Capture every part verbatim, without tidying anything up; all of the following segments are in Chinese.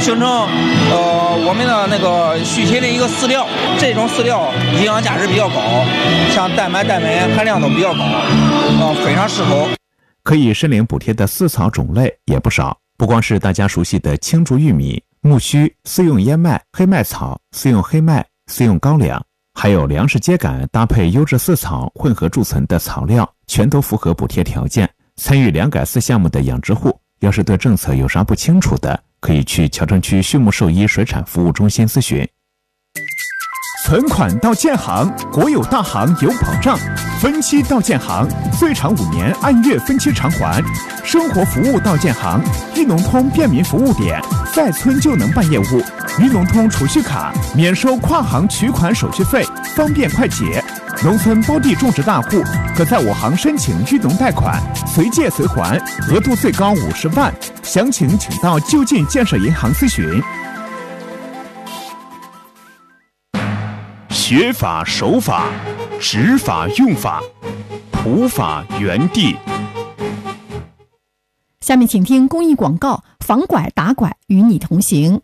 形成呃我们的那个畜禽的一个饲料，这种饲料营养价值比较高，像蛋白、蛋白含量都比较高，呃，非常适合。 可以申领补贴的饲草种类也不少，不光是大家熟悉的青竹玉米、苜蓿、饲用燕麦、黑麦草、饲用黑麦、饲用高粱，还有粮食秸秆搭配优质饲草混合贮存的草料，全都符合补贴条件。参与粮改饲项目的养殖户，要是对政策有啥不清楚的，可以去谯城区畜牧兽医水产服务中心咨询。 存款到建行，国有大行有保障；分期到建行，最长五年按月分期偿还；生活服务到建行，裕农通便民服务点，在村就能办业务。裕农通储蓄卡免收跨行取款手续费，方便快捷。农村包地种植大户可在我行申请裕农贷款，随借随还，额度最高五十万。详情请到就近建设银行咨询。学法守法，执法用法，普法原地。 下面请听公益广告，防拐打拐与你同行。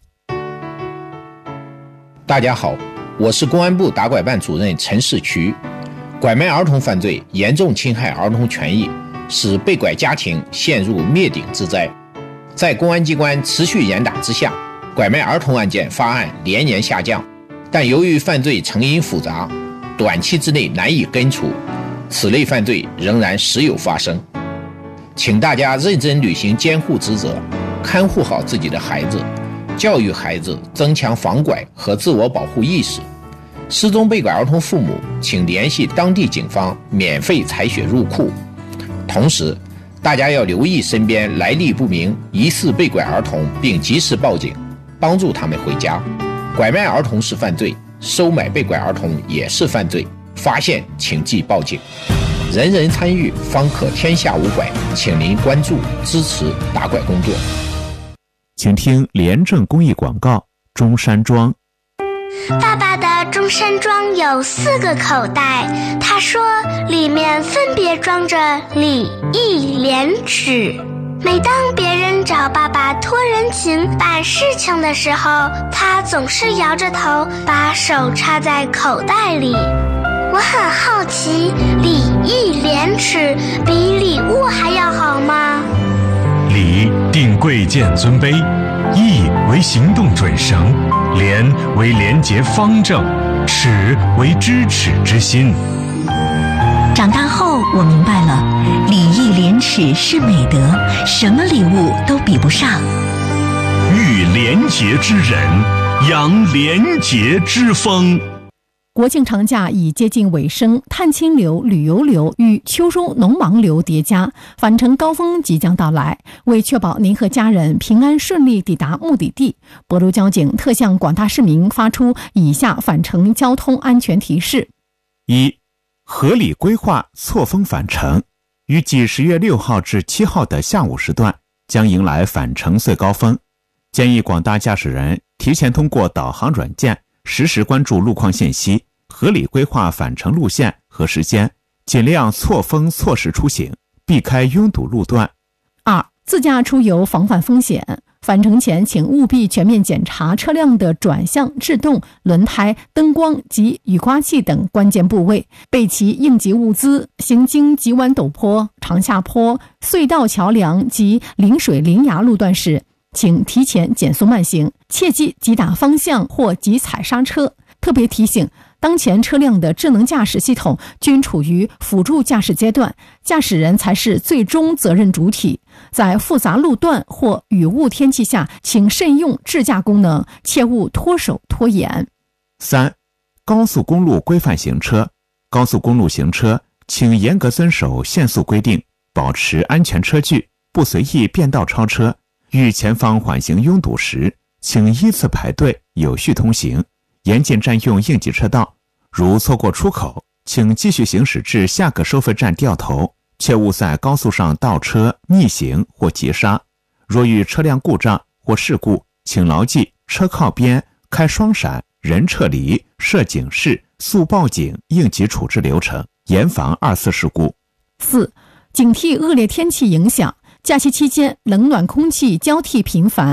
大家好，我是公安部打拐办主任陈世渠。拐卖儿童犯罪严重侵害儿童权益，使被拐家庭陷入灭顶之灾。在公安机关持续严打之下，拐卖儿童案件发案连年下降，但由于犯罪成因复杂，短期之内难以根除，此类犯罪仍然时有发生。请大家认真履行监护职责，看护好自己的孩子，教育孩子增强防拐和自我保护意识。失踪被拐儿童父母请联系当地警方免费采血入库。同时大家要留意身边来历不明疑似被拐儿童，并及时报警，帮助他们回家。拐卖儿童是犯罪，收买被拐儿童也是犯罪，发现请即报警。人人参与，方可天下无拐。请您关注支持打拐工作。 请听廉政公益广告。中山装。 爸爸的中山装有四个口袋，他说里面分别装着礼义廉耻。每当别人找爸爸托人情办事情的时候，他总是摇着头，把手插在口袋里。我很好奇，礼义廉耻比礼物还要好吗？ 礼定贵贱尊卑，义为行动准绳，廉为廉洁方正，耻为知耻之心。 长大后我明白了，礼义廉耻是美德，什么礼物都比不上。 育廉洁之人，扬廉洁之风。 国庆长假已接近尾声，探亲流、旅游流与秋收农忙流叠加，返程高峰即将到来。为确保您和家人平安顺利抵达目的地，博州交警特向广大市民发出以下返程交通安全提示： 一、合理规划错峰返程。预计十月六号至七号的下午时段将迎来返程最高峰，建议广大驾驶人提前通过导航软件实时关注路况信息，合理规划返程路线和时间，尽量错峰错时出行，避开拥堵路段。 二、自驾出游防范风险。返程前请务必全面检查车辆的转向、制动、轮胎、灯光及雨刮器等关键部位，备齐应急物资。行经急弯陡坡、长下坡、隧道、桥梁及临水临崖路段时，请提前减速慢行，切忌急打方向或急踩刹车。特别提醒，当前车辆的智能驾驶系统均处于辅助驾驶阶段，驾驶人才是最终责任主体。在复杂路段或雨雾天气下，请慎用智驾功能，切勿脱手拖延。 三、高速公路规范行车。高速公路行车，请严格遵守限速规定，保持安全车距，不随意变道超车。遇前方缓行拥堵时，请依次排队，有序通行，严禁占用应急车道。如错过出口，请继续行驶至下个收费站掉头，切勿在高速上倒车、逆行或急刹。若遇车辆故障或事故，请牢记车靠边、开双闪、人撤离、设警示、速报警应急处置流程，严防二次事故。 四、警惕恶劣天气影响。假期期间冷暖空气交替频繁，